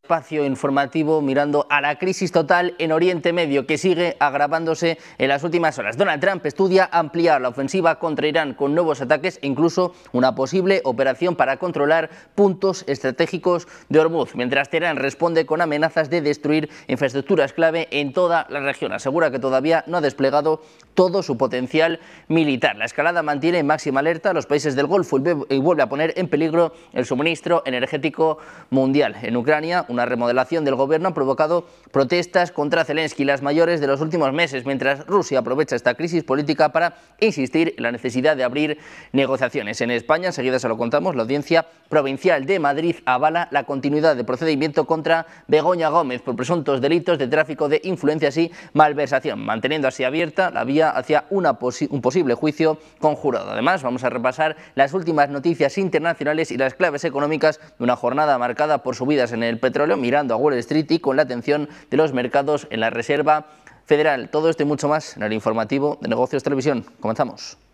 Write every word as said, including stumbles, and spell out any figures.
Espacio informativo mirando a la crisis total en Oriente Medio que sigue agravándose en las últimas horas. Donald Trump estudia ampliar la ofensiva contra Irán con nuevos ataques e incluso una posible operación para controlar puntos estratégicos de Hormuz, mientras Teherán responde con amenazas de destruir infraestructuras clave en toda la región. Asegura que todavía no ha desplegado todo su potencial militar. La escalada mantiene en máxima alerta a los países del Golfo y vuelve a poner en peligro el suministro energético mundial. En Ucrania, una remodelación del gobierno ha provocado protestas contra Zelensky, las mayores de los últimos meses, mientras Rusia aprovecha esta crisis política para insistir en la necesidad de abrir negociaciones. En España, enseguida se lo contamos, la Audiencia Provincial de Madrid avala la continuidad del procedimiento contra Begoña Gómez por presuntos delitos de tráfico de influencias y malversación, manteniendo así abierta la vía hacia una posi- un posible juicio conjurado. Además, vamos a repasar las últimas noticias internacionales y las claves económicas de una jornada marcada por subidas en el petróleo, mirando a Wall Street y con la atención de los mercados en la Reserva Federal. Todo esto y mucho más en el informativo de Negocios Televisión. Comenzamos.